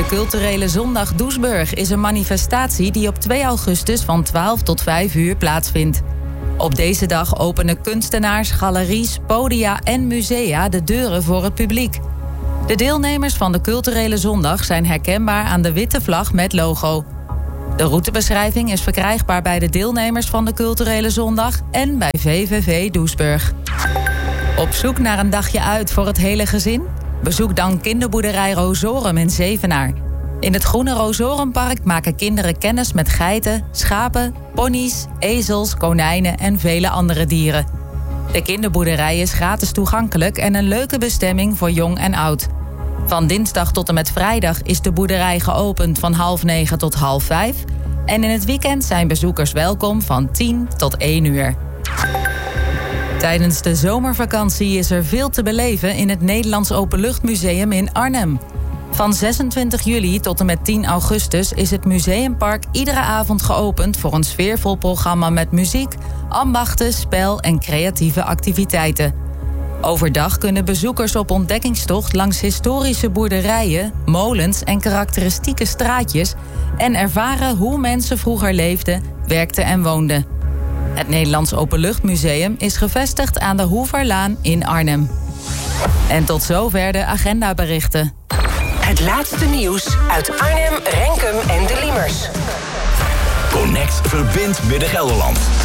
De culturele zondag Doesburg is een manifestatie die op 2 augustus van 12 tot 5 uur plaatsvindt. Op deze dag openen kunstenaars, galeries, podia en musea de deuren voor het publiek. De deelnemers van de culturele zondag zijn herkenbaar aan de witte vlag met logo. De routebeschrijving is verkrijgbaar bij de deelnemers van de culturele zondag en bij VVV Doesburg. Op zoek naar een dagje uit voor het hele gezin? Bezoek dan kinderboerderij Rozorum in Zevenaar. In het groene Rozorumpark maken kinderen kennis met geiten, schapen, ponies, ezels, konijnen en vele andere dieren. De kinderboerderij is gratis toegankelijk en een leuke bestemming voor jong en oud. Van dinsdag tot en met vrijdag is de boerderij geopend van 8:30 tot 16:30. En in het weekend zijn bezoekers welkom van 10 tot 1 uur. Tijdens de zomervakantie is er veel te beleven in het Nederlands Openluchtmuseum in Arnhem. Van 26 juli tot en met 10 augustus is het museumpark iedere avond geopend voor een sfeervol programma met muziek, ambachten, spel en creatieve activiteiten. Overdag kunnen bezoekers op ontdekkingstocht langs historische boerderijen, molens en karakteristieke straatjes en ervaren hoe mensen vroeger leefden, werkten en woonden. Het Nederlands Openluchtmuseum is gevestigd aan de Hoeverlaan in Arnhem. En tot zover de agendaberichten. Het laatste nieuws uit Arnhem, Renkum en de Liemers. Connect verbindt Midden-Gelderland.